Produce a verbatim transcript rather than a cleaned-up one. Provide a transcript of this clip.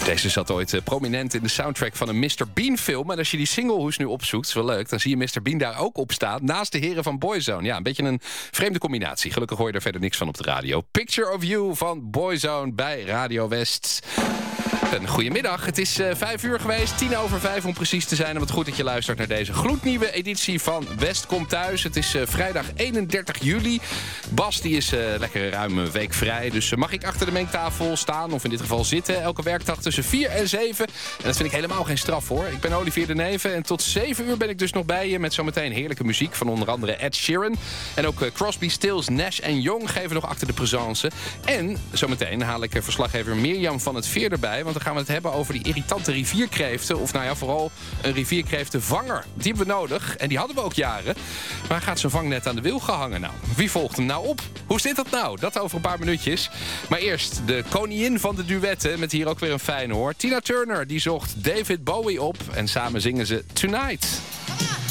Deze zat ooit uh, prominent in de soundtrack van een mister Bean film. En als je die singlehoes nu opzoekt, is wel leuk, dan zie je mister Bean daar ook op staan. Naast de heren van Boyzone. Ja, een beetje een vreemde combinatie. Gelukkig hoor je er verder niks van op de radio. Picture of You van Boyzone bij Radio West. Een goedemiddag. Het is uh, vijf uur geweest, tien over vijf om precies te zijn. En wat goed dat je luistert naar deze gloednieuwe editie van West Komt Thuis. Het is uh, vrijdag eenendertig juli. Bas die is uh, lekker ruim een week vrij. Dus uh, mag ik achter de mengtafel staan, of in dit geval zitten, elke werkdag tussen vier en zeven. En dat vind ik helemaal geen straf hoor. Ik ben Olivier de Neven en tot zeven uur ben ik dus nog bij je met zometeen heerlijke muziek van onder andere Ed Sheeran. En ook uh, Crosby, Stills, Nash en Young geven nog achter de présence. En zometeen haal ik uh, verslaggever Mirjam van het Veer erbij, want dan gaan we het hebben over die irritante rivierkreeften. Of nou ja, vooral een rivierkreeftenvanger. Die hebben we nodig. En die hadden we ook jaren. Maar gaat zijn vangnet aan de wil gehangen? Nou, wie volgt hem nou op? Hoe zit dat nou? Dat over een paar minuutjes. Maar eerst de koningin van de duetten. Met hier ook weer een fijne hoor. Tina Turner, die zocht David Bowie op. En samen zingen ze Tonight.